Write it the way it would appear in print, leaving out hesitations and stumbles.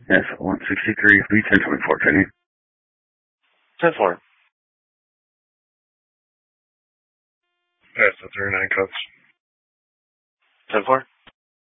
Yes, 163, B1024, Kenny. 10-4. Pass the 39 cuts. 10-4.